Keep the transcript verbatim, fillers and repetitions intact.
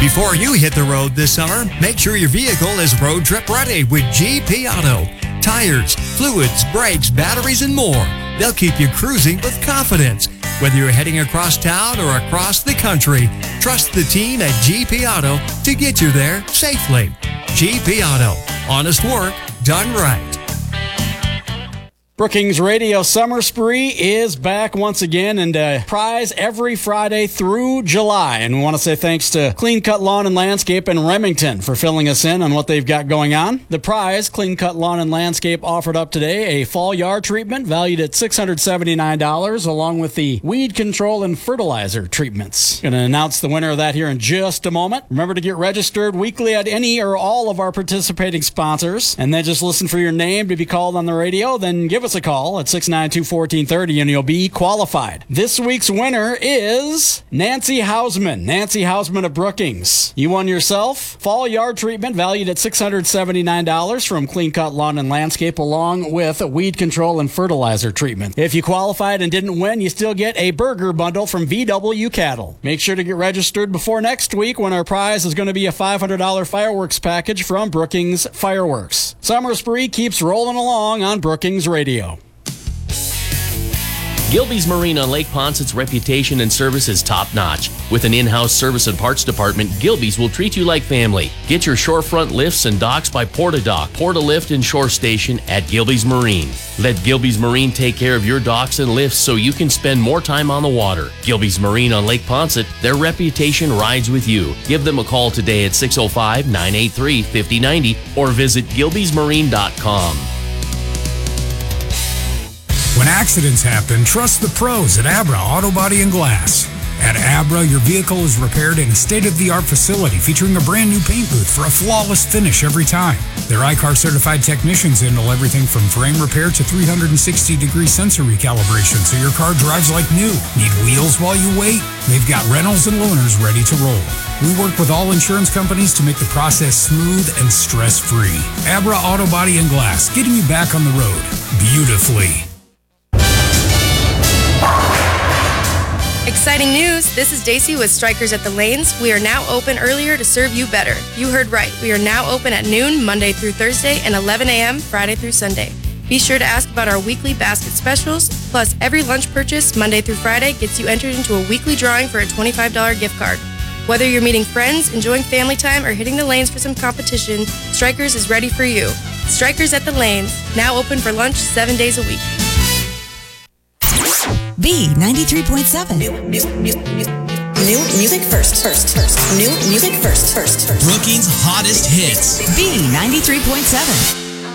Before you hit the road this summer, make sure your vehicle is road trip ready with G P Auto. Tires, fluids, brakes, batteries, and more. They'll keep you cruising with confidence. Whether you're heading across town or across the country, trust the team at G P Auto to get you there safely. G P Auto. Honest work done right. Brookings Radio Summer Spree is back once again, and a prize every Friday through July. And we want to say thanks to Clean Cut Lawn and Landscape in Remington for filling us in on what they've got going on. The prize, Clean Cut Lawn and Landscape offered up today a fall yard treatment valued at six hundred seventy-nine dollars, along with the weed control and fertilizer treatments. Going to announce the winner of that here in just a moment. Remember to get registered weekly at any or all of our participating sponsors, and then just listen for your name to be called on the radio. Then give us a call at six nine two, one four three zero and you'll be qualified. This week's winner is Nancy Hausman. Nancy Hausman of Brookings. You won yourself fall yard treatment valued at six hundred seventy-nine dollars from Clean Cut Lawn and Landscape, along with weed control and fertilizer treatment. If you qualified and didn't win, you still get a burger bundle from V W Cattle. Make sure to get registered before next week, when our prize is going to be a five hundred dollars fireworks package from Brookings Fireworks. Summer Spree keeps rolling along on Brookings Radio. Gilby's Marine on Lake Poncet's reputation and service is top-notch. With an in-house service and parts department, Gilby's will treat you like family. Get your shorefront lifts and docks by Portadock, Portalift, and Shore Station at Gilby's Marine. Let Gilby's Marine take care of your docks and lifts so you can spend more time on the water. Gilby's Marine on Lake Poncet, their reputation rides with you. Give them a call today at six oh five, nine eight three, five oh nine oh or visit gilbys marine dot com. When accidents happen, trust the pros at Abra Auto Body and Glass. At Abra, your vehicle is repaired in a state-of-the-art facility featuring a brand new paint booth for a flawless finish every time. Their I C A R certified technicians handle everything from frame repair to three hundred sixty degree sensor recalibration so your car drives like new. Need wheels while you wait? They've got rentals and loaners ready to roll. We work with all insurance companies to make the process smooth and stress-free. Abra Auto Body and Glass, getting you back on the road beautifully. Exciting news! This is Daisy with Strikers at the Lanes. We are now open earlier to serve you better. You heard right. We are now open at noon, Monday through Thursday, and eleven a.m. Friday through Sunday. Be sure to ask about our weekly basket specials. Plus, every lunch purchase, Monday through Friday, gets you entered into a weekly drawing for a twenty-five dollars gift card. Whether you're meeting friends, enjoying family time, or hitting the lanes for some competition, Strikers is ready for you. Strikers at the Lanes, now open for lunch seven days a week. B ninety-three point seven. New, new, new, new, new music first, first, first. New music first, first, first. Brookings' hottest hits. B ninety-three point seven.